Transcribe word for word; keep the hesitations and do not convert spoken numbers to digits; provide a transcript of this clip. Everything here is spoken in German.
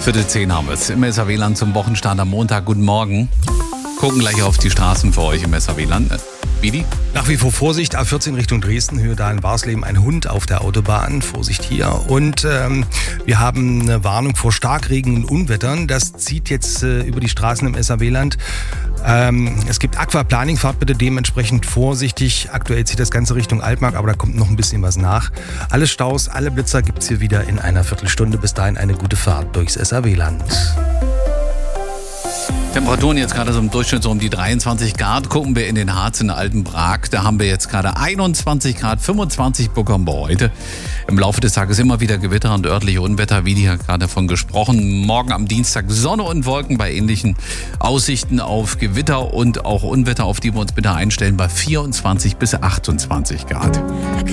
Viertel zehn haben wir es im S R W-Land zum Wochenstart am Montag. Guten Morgen. Gucken gleich auf die Straßen für euch im S R W-Land. Bidi? Nach wie vor Vorsicht, A vierzehn Richtung Dresden, Höhe da in Barsleben, ein Hund auf der Autobahn. Vorsicht hier. Und ähm, wir haben eine Warnung vor Starkregen und Unwettern. Das zieht jetzt äh, über die Straßen im S R W-Land. Ähm, es gibt Aquaplaning, fahrt bitte dementsprechend vorsichtig. Aktuell zieht das Ganze Richtung Altmark, aber da kommt noch ein bisschen was nach. Alle Staus, alle Blitzer gibt es hier wieder in einer Viertelstunde. Bis dahin eine gute Fahrt durchs S R W-Land. Temperaturen jetzt gerade so im Durchschnitt so um die dreiundzwanzig Grad. Gucken wir in den Harz in Altenbrak. Da haben wir jetzt gerade einundzwanzig Grad, fünfundzwanzig bekommen wir heute. Im Laufe des Tages immer wieder Gewitter und örtliche Unwetter, wie die ja gerade davon gesprochen. Morgen am Dienstag Sonne und Wolken bei ähnlichen Aussichten auf Gewitter und auch Unwetter, auf die wir uns bitte einstellen, bei vierundzwanzig bis achtundzwanzig Grad.